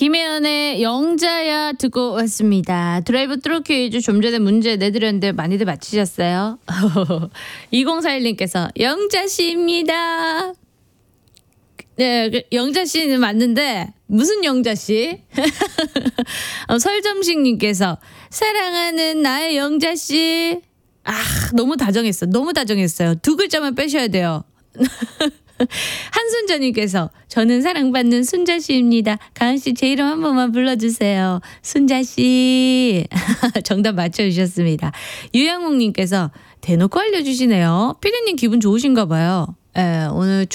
김혜연의 영자야 듣고 왔습니다. 드라이브 트루 퀴즈 좀 전에 문제 내드렸는데 많이들 맞히셨어요? 2041님께서 영자씨입니다. 네, 영자씨는 맞는데 무슨 영자씨? 설점식님께서 사랑하는 나의 영자씨. 아, 너무 다정했어요. 두 글자만 빼셔야 돼요. 한순자님께서 저는 사랑받는 순자씨입니다. 가은씨 제 이름 한 번만 불러주세요. 순자씨. 정답 맞춰주셨습니다. 유영웅님께서 대놓고 알려주시네요. 피디님 기분 좋으신가 봐요. 예, 오늘